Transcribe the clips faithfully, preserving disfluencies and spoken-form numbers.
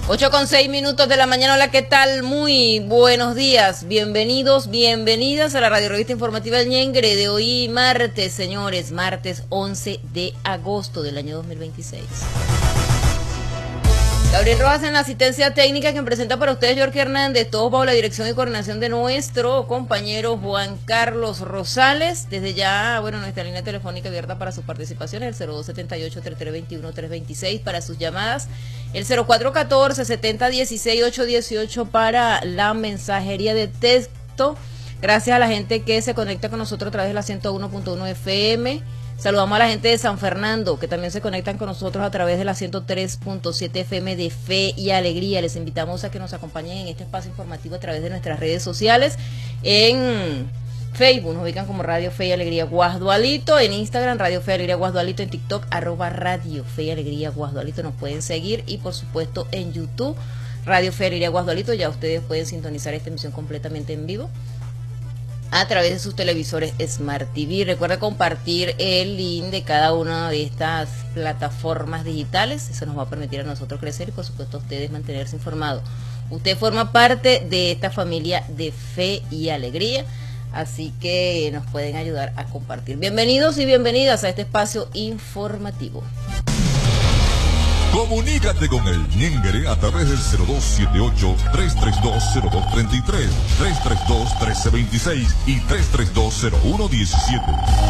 ocho con seis minutos de la mañana. Hola, ¿qué tal? Muy buenos días. Bienvenidos, bienvenidas a la Radio Revista Informativa del Ñengre de hoy martes, señores. Martes once de agosto del año dos mil veintiséis. Gabriel Rojas en la asistencia técnica, quien presenta para ustedes Jorge Hernández, todos bajo la dirección y coordinación de nuestro compañero Juan Carlos Rosales. Desde ya, bueno, nuestra línea telefónica abierta para sus participaciones, el cero dos siete ocho, tres tres dos uno, tres dos seis para sus llamadas, el cero cuatro uno cuatro, siete cero uno seis, ocho uno ocho para la mensajería de texto. Gracias a la gente que se conecta con nosotros a través de la ciento uno punto uno F M. Saludamos a la gente de San Fernando, que también se conectan con nosotros a través de la ciento tres punto siete F M de Fe y Alegría. Les invitamos a que nos acompañen en este espacio informativo a través de nuestras redes sociales. En Facebook nos ubican como Radio Fe y Alegría Guasdualito, en Instagram Radio Fe y Alegría Guasdualito, en TikTok arroba Radio Fe y Alegría Guasdualito nos pueden seguir, y por supuesto en YouTube Radio Fe y Alegría Guasdualito. Ya ustedes pueden sintonizar esta emisión completamente en vivo a través de sus televisores Smart T V. Recuerda compartir el link de cada una de estas plataformas digitales. Eso nos va a permitir a nosotros crecer y por supuesto a ustedes mantenerse informados. Usted forma parte de esta familia de Fe y Alegría, así que nos pueden ayudar a compartir. Bienvenidos y bienvenidas a este espacio informativo. Comunícate con el Ñengre a través del cero dos siete ocho, tres tres dos, cero dos tres tres, tres tres dos, uno tres dos seis y tres tres dos, cero uno uno siete.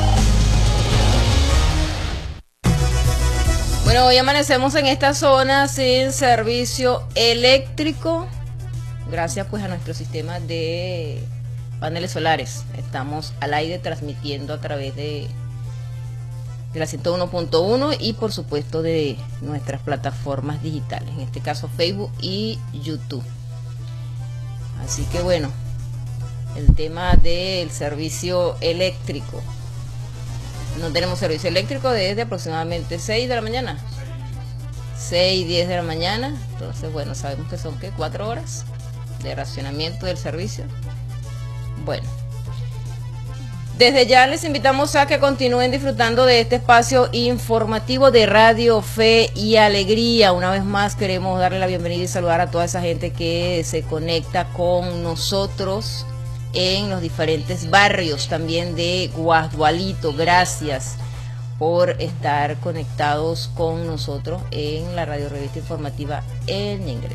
Bueno, hoy amanecemos en esta zona sin servicio eléctrico, gracias pues a nuestro sistema de paneles solares. Estamos al aire transmitiendo a través de de la ciento uno punto uno y por supuesto de nuestras plataformas digitales, en este caso Facebook y YouTube. Así que bueno, el tema del servicio eléctrico, no tenemos servicio eléctrico desde aproximadamente seis de la mañana, seis, diez de la mañana. Entonces bueno, sabemos que son ¿qué? cuatro horas de racionamiento del servicio. Bueno, desde ya les invitamos a que continúen disfrutando de este espacio informativo de Radio Fe y Alegría. Una vez más queremos darle la bienvenida y saludar a toda esa gente que se conecta con nosotros en los diferentes barrios también de Guasdualito. Gracias por estar conectados con nosotros en la Radio Revista Informativa El Ñengre.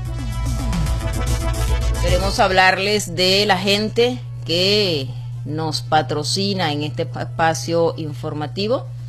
Queremos hablarles de la gente que nos patrocina en este espacio informativo.